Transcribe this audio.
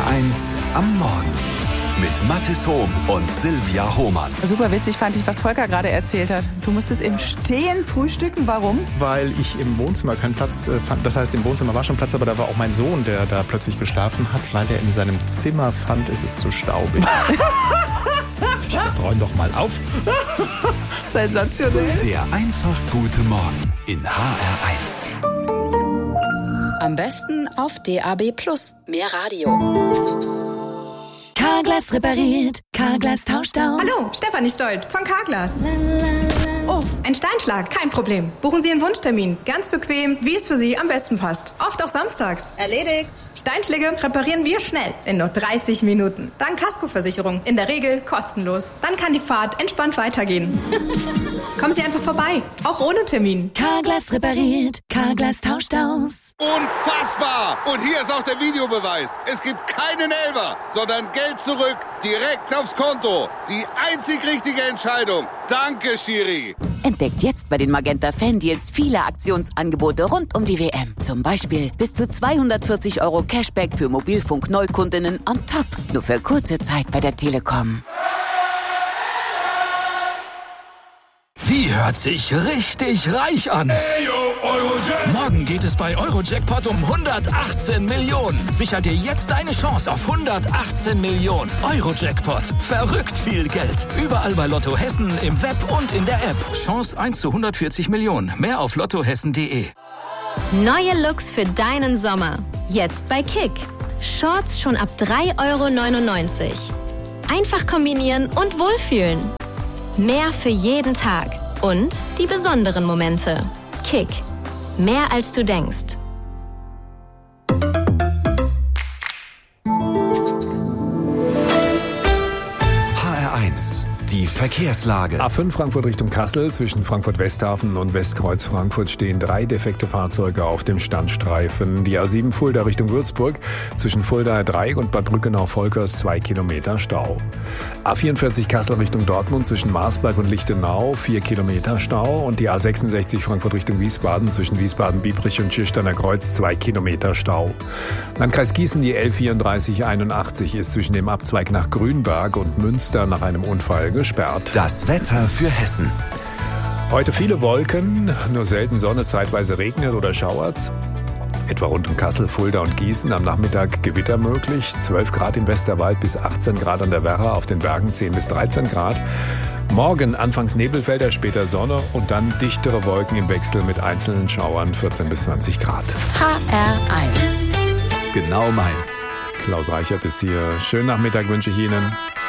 HR1 am Morgen mit Mathis Hohm und Silvia Hohmann. Super witzig fand ich, was Volker gerade erzählt hat. Du musstest im Stehen frühstücken. Warum? Weil ich im Wohnzimmer keinen Platz fand. Das heißt, im Wohnzimmer war schon Platz, aber da war auch mein Sohn, der da plötzlich geschlafen hat, weil er in seinem Zimmer fand, es ist zu staubig. Räum doch mal auf. Sensationell. Der einfach gute Morgen in HR1. Am besten auf DAB+. Mehr Radio. Carglass repariert, Carglass tauscht aus. Hallo, Stefanie Stolt von Carglass. Oh, ein Steinschlag, kein Problem. Buchen Sie einen Wunschtermin, ganz bequem, wie es für Sie am besten passt. Oft auch samstags. Erledigt. Steinschläge reparieren wir schnell, in nur 30 Minuten. Dank Kaskoversicherung, in der Regel kostenlos. Dann kann die Fahrt entspannt weitergehen. Kommen Sie einfach vorbei, auch ohne Termin. Carglass repariert, Carglass tauscht aus. Unfassbar! Und hier ist auch der Videobeweis. Es gibt keinen Elfer, sondern Geld zurück, direkt aufs Konto. Die einzig richtige Entscheidung. Danke, Schiri. Entdeckt jetzt bei den Magenta Fan-Deals viele Aktionsangebote rund um die WM. Zum Beispiel bis zu 240 € Cashback für Mobilfunk-Neukundinnen on top. Nur für kurze Zeit bei der Telekom. Die hört sich richtig reich an. Hey, yo, Eurojackpot. Morgen geht es bei Eurojackpot um 118 Millionen. Sicher dir jetzt deine Chance auf 118 Millionen. Eurojackpot. Verrückt viel Geld. Überall bei Lotto Hessen, im Web und in der App. Chance 1 zu 140 Millionen. Mehr auf lottohessen.de. Neue Looks für deinen Sommer. Jetzt bei Kick. Shorts schon ab 3,99 €. Einfach kombinieren und wohlfühlen. Mehr für jeden Tag. Und die besonderen Momente. Kick. Mehr als du denkst. HR1, die Verkehrslage. A5 Frankfurt Richtung Kassel. Zwischen Frankfurt-Westhafen und Westkreuz Frankfurt stehen 3 defekte Fahrzeuge auf dem Standstreifen. Die A7 Fulda Richtung Würzburg. Zwischen Fuldaer Dreieck und Bad Brückenau-Volkers 2 Kilometer Stau. A44 Kassel Richtung Dortmund. Zwischen Marsberg und Lichtenau 4 Kilometer Stau. Und die A66 Frankfurt Richtung Wiesbaden. Zwischen Wiesbaden-Biebrich und Schirsteiner Kreuz 2 Kilometer Stau. Landkreis Gießen die L3481 ist zwischen dem Abzweig nach Grünberg und Münster nach einem Unfall gesperrt. Das Wetter für Hessen. Heute viele Wolken, nur selten Sonne, zeitweise regnet oder schauert's. Etwa rund um Kassel, Fulda und Gießen. Am Nachmittag Gewitter möglich. 12 Grad im Westerwald bis 18 Grad an der Werra, auf den Bergen 10 bis 13 Grad. Morgen anfangs Nebelfelder, später Sonne und dann dichtere Wolken im Wechsel mit einzelnen Schauern 14 bis 20 Grad. HR1. Genau meins. Klaus Reichert ist hier. Schönen Nachmittag wünsche ich Ihnen.